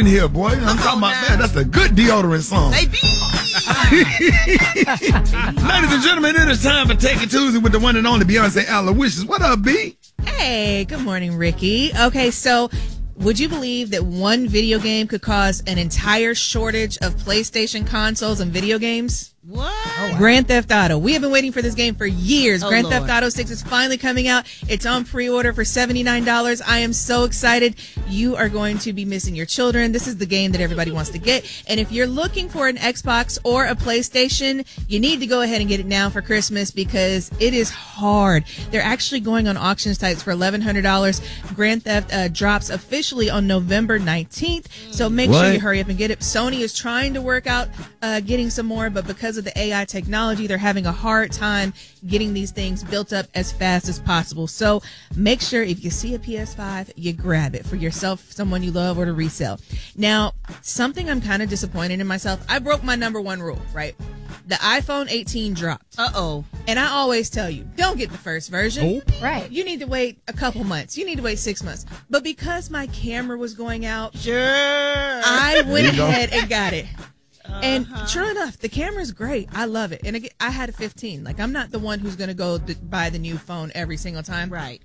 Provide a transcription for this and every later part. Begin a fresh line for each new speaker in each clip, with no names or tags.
in here, boy. I'm talking about that. That's a good deodorant song.
Baby.
Ladies and gentlemen, it is time for Take It Tuesday with the one and only Beyonce Aloysius. What up, B?
Hey, good morning, Ricky. Okay, so would you believe that one video game could cause an entire shortage of PlayStation consoles and video games?
What?
Oh, wow. Grand Theft Auto. We have been waiting for this game for years.
Oh,
Grand
Lord.
Theft Auto 6 is finally coming out. It's on pre-order for $79. I am so excited. You are going to be missing your children. This is the game that everybody wants to get. And if you're looking for an Xbox or a PlayStation, you need to go ahead and get it now for Christmas because it is hard. They're actually going on auction sites for $1,100. Grand Theft drops officially on November 19th. So make sure you hurry up and get it. Sony is trying to work out getting some more, but because of the AI technology, they're having a hard time getting these things built up as fast as possible. So make sure if you see a PS5, you grab it for yourself, someone you love, or to resell. Now, something I'm kind of disappointed in myself. I broke my number one rule, right? The iPhone 18 dropped.
Uh-oh.
And I always tell you, don't get the first version.
Right.
You need to wait a couple months. You need to wait 6 months. But because my camera was going out,
Sure.
I went ahead and got it. And sure enough, the camera's great. I love it. And again, I had a 15. Like, I'm not the one who's going to go buy the new phone every single time.
Right.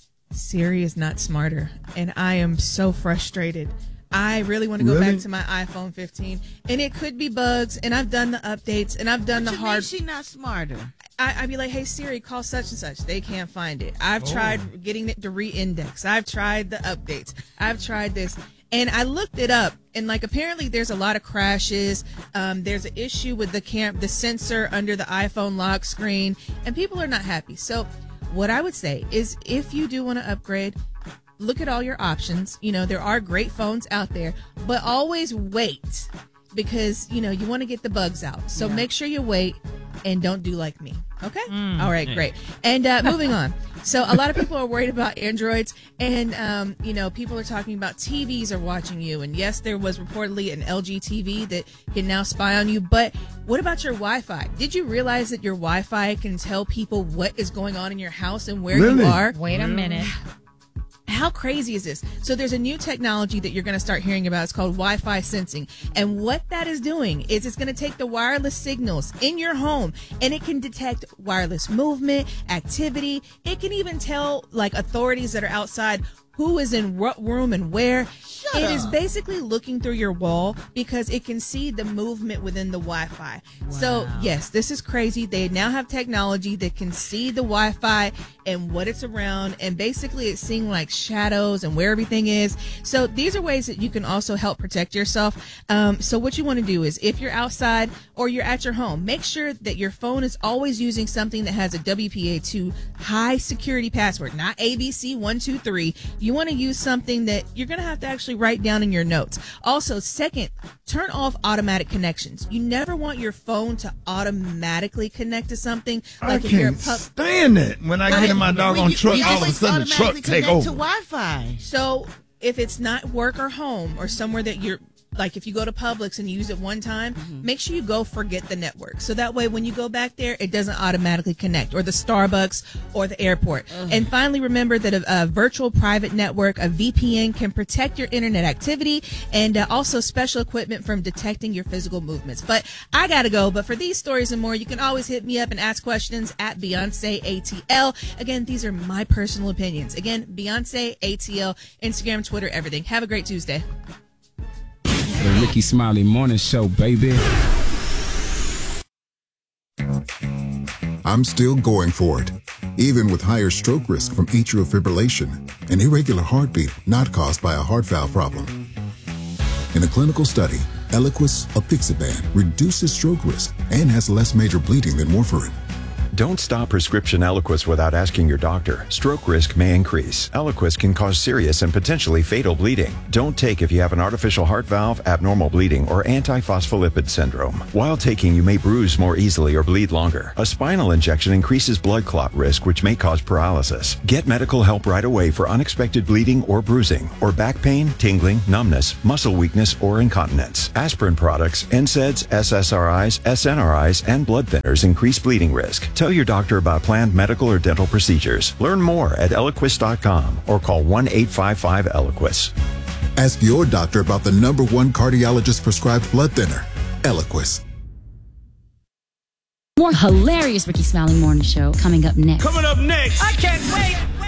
Siri is not smarter. And I am so frustrated. I really want to go back to my iPhone 15. And it could be bugs. And I've done the updates. And I've done the hard.
She's not smarter.
I'd be like, hey, Siri, call such and such. They can't find it. I've tried getting it to re-index. I've tried the updates. I've tried this. And I looked it up, and like apparently there's a lot of crashes. There's an issue with the sensor under the iPhone lock screen, and people are not happy. So what I would say is if you do want to upgrade, look at all your options. You know, there are great phones out there, but always wait because, you know, you want to get the bugs out. So make sure you wait and don't do like me. Okay? All right, great. And moving on. So a lot of people are worried about Androids, and, you know, people are talking about TVs are watching you. And yes, there was reportedly an LG TV that can now spy on you. But what about your Wi-Fi? Did you realize that your Wi-Fi can tell people what is going on in your house and where you are?
Wait a minute.
How crazy is this? So there's a new technology that you're going to start hearing about. It's called Wi-Fi sensing. And what that is doing is it's going to take the wireless signals in your home and it can detect wireless movement, activity. It can even tell like authorities that are outside who is in what room and where. It is basically looking through your wall because it can see the movement within the Wi-Fi. Wow. So, yes, this is crazy. They now have technology that can see the Wi-Fi and what it's around. And basically, it's seeing like shadows and where everything is. So, these are ways that you can also help protect yourself. So, what you want to do is if you're outside or you're at your home, make sure that your phone is always using something that has a WPA2 high security password, not ABC123. You want to use something that you're going to have to actually write down in your notes. Also, second, turn off automatic connections. You never want your phone to automatically connect to something. Like
I
if you're
can't stand it when I get in my doggone truck. All of a sudden, the truck take over.
To Wi-Fi.
So if it's not work or home or somewhere that you're, like if you go to Publix and you use it one time, make sure you go forget the network. So that way when you go back there, it doesn't automatically connect, or the Starbucks or the airport. And finally, remember that a virtual private network, a VPN, can protect your internet activity and also special equipment from detecting your physical movements. But I got to go. But for these stories and more, you can always hit me up and ask questions at Beyonce ATL. Again, these are my personal opinions. Again, Beyonce ATL, Instagram, Twitter, everything. Have a great Tuesday.
The Ricky Smiley Morning Show, baby.
I'm still going for it, even with higher stroke risk from atrial fibrillation, an irregular heartbeat not caused by a heart valve problem. In a clinical study, Eliquis apixaban reduces stroke risk and has less major bleeding than warfarin.
Don't stop prescription Eliquis without asking your doctor. Stroke risk may increase. Eliquis can cause serious and potentially fatal bleeding. Don't take if you have an artificial heart valve, abnormal bleeding, or antiphospholipid syndrome. While taking, you may bruise more easily or bleed longer. A spinal injection increases blood clot risk, which may cause paralysis. Get medical help right away for unexpected bleeding or bruising, or back pain, tingling, numbness, muscle weakness, or incontinence. Aspirin products, NSAIDs, SSRIs, SNRIs, and blood thinners increase bleeding risk. Tell your doctor about planned medical or dental procedures. Learn more at Eliquis.com or call 1-855-ELIQUIS.
Ask your doctor about the #1 cardiologist prescribed blood thinner, Eliquis.
More hilarious Ricky Smiley Morning Show coming up next.
Coming up next. I can't wait.